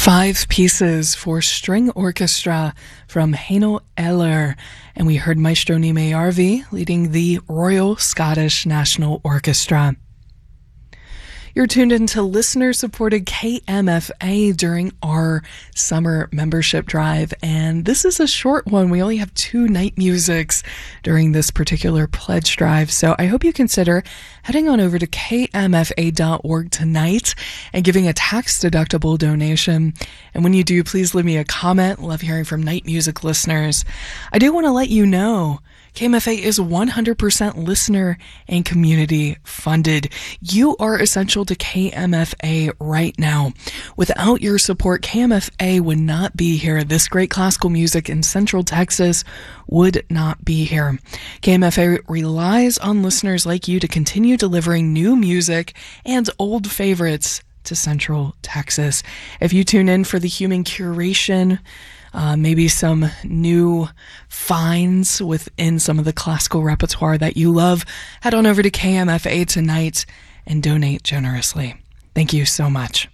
Five pieces for string orchestra from Heino Eller, and we heard Maestro Nime Jarvi leading the Royal Scottish National Orchestra. You're tuned into listener-supported KMFA during our summer membership drive, and this is a short one. We only have 2 night musics during this particular pledge drive, so I hope you consider heading on over to kmfa.org tonight and giving a tax-deductible donation. And when you do, please leave me a comment. Love hearing from night music listeners. I do want to let you know KMFA is 100% listener and community funded. You are essential to KMFA right now. Without your support, KMFA would not be here. This great classical music in Central Texas would not be here. KMFA relies on listeners like you to continue delivering new music and old favorites to Central Texas. If you tune in for the human curation, maybe some new finds within some of the classical repertoire that you love, head on over to KMFA tonight and donate generously. Thank you so much.